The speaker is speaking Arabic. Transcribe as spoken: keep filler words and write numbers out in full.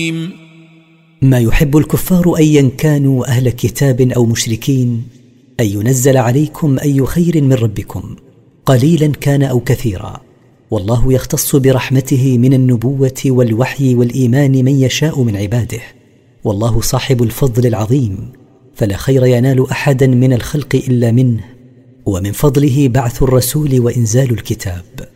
ما يحب الكفار أيا كانوا أهل كتاب أو مشركين أن ينزل عليكم أي خير من ربكم قليلا كان أو كثيرا، والله يختص برحمته من النبوة والوحي والإيمان من يشاء من عباده، والله صاحب الفضل العظيم، فلا خير ينال أحدا من الخلق إلا منه، ومن فضله بعث الرسول وإنزال الكتاب.